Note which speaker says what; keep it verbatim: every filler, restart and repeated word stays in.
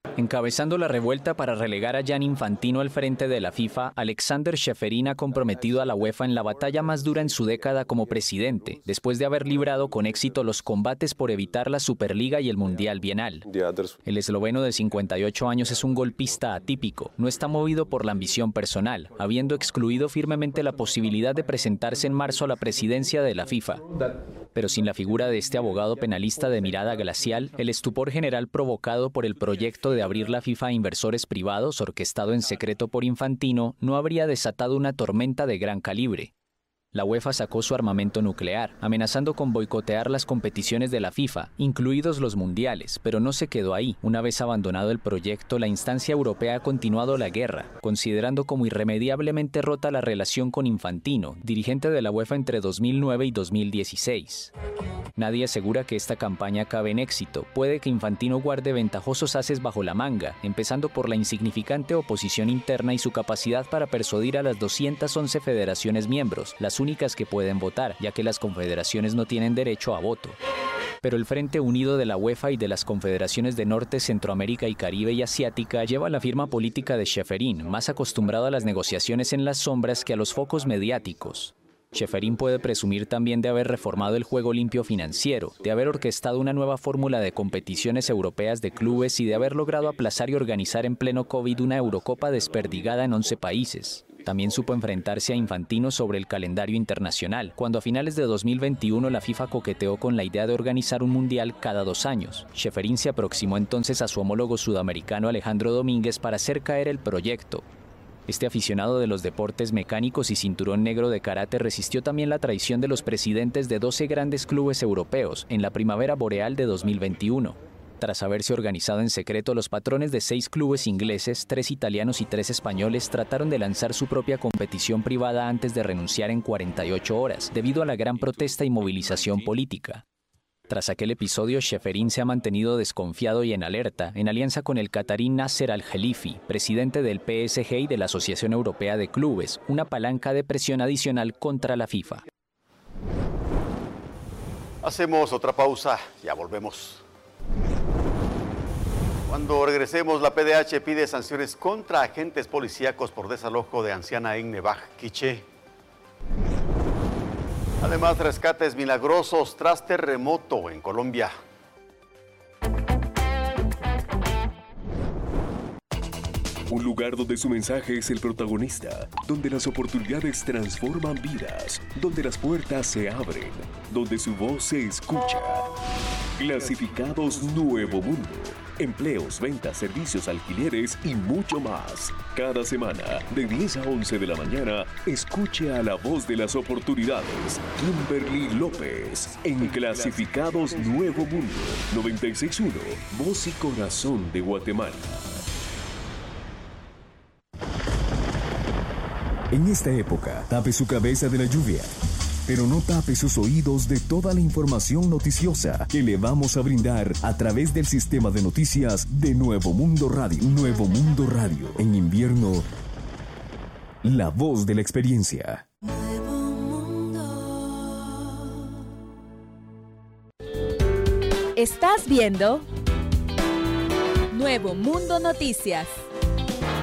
Speaker 1: Encabezando la revuelta para relegar a Gianni Infantino al frente de la FIFA, Alexander Čeferin ha comprometido a la UEFA en la batalla más dura en su década como presidente, después de haber librado con éxito los combates por evitar la Superliga y el Mundial Bienal. El esloveno de cincuenta y ocho años es un golpista atípico, no está movido por la ambición personal, habiendo excluido firmemente la posibilidad de presentarse en marzo a la presidencia de la FIFA. Pero sin la figura de este abogado penalista de mirada glacial, el estupor general provocado por el proyecto de abrir la FIFA a inversores privados, orquestado en secreto por Infantino, no habría desatado una tormenta de gran calibre. La UEFA sacó su armamento nuclear, amenazando con boicotear las competiciones de la FIFA, incluidos los mundiales, pero no se quedó ahí. Una vez abandonado el proyecto, la instancia europea ha continuado la guerra, considerando como irremediablemente rota la relación con Infantino, dirigente de la UEFA entre dos mil nueve y dos mil dieciséis. Nadie asegura que esta campaña acabe en éxito. Puede que Infantino guarde ventajosos ases bajo la manga, empezando por la insignificante oposición interna y su capacidad para persuadir a las doscientas once federaciones miembros, las únicas que pueden votar, ya que las confederaciones no tienen derecho a voto. Pero el Frente Unido de la UEFA y de las confederaciones de Norte, Centroamérica y Caribe y Asiática lleva la firma política de Čeferin, más acostumbrado a las negociaciones en las sombras que a los focos mediáticos. Čeferin puede presumir también de haber reformado el juego limpio financiero, de haber orquestado una nueva fórmula de competiciones europeas de clubes y de haber logrado aplazar y organizar en pleno COVID una Eurocopa desperdigada en once países. También supo enfrentarse a Infantino sobre el calendario internacional, cuando a finales de dos mil veintiuno la FIFA coqueteó con la idea de organizar un mundial cada dos años. Čeferin se aproximó entonces a su homólogo sudamericano Alejandro Domínguez para hacer caer el proyecto. Este aficionado de los deportes mecánicos y cinturón negro de karate resistió también la traición de los presidentes de doce grandes clubes europeos en la primavera boreal de dos mil veintiuno. Tras haberse organizado en secreto, los patrones de seis clubes ingleses, tres italianos y tres españoles trataron de lanzar su propia competición privada antes de renunciar en cuarenta y ocho horas, debido a la gran protesta y movilización política. Tras aquel episodio, Čeferin se ha mantenido desconfiado y en alerta, en alianza con el catarí Nasser Al-Khelaifi, presidente del P S G y de la Asociación Europea de Clubes, una palanca de presión adicional contra la FIFA.
Speaker 2: Hacemos otra pausa, ya volvemos. Cuando regresemos, la P D H pide sanciones contra agentes policíacos por desalojo de anciana en Nevaj, Quiché. Además, rescates milagrosos tras terremoto en Colombia.
Speaker 3: Un lugar donde su mensaje es el protagonista, donde las oportunidades transforman vidas, donde las puertas se abren, donde su voz se escucha. Clasificados Nuevo Mundo. Empleos, ventas, servicios, alquileres y mucho más. Cada semana, de diez a once de la mañana, escuche a la voz de las oportunidades, Kimberly López, en Clasificados Nuevo Mundo, noventa y seis punto uno, Voz y Corazón de Guatemala.
Speaker 4: En esta época, tape su cabeza de la lluvia, pero no tape sus oídos de toda la información noticiosa que le vamos a brindar a través del sistema de noticias de Nuevo Mundo Radio. Nuevo Mundo Radio. En invierno, la voz de la experiencia.
Speaker 5: Nuevo Mundo. Estás viendo Nuevo Mundo Noticias.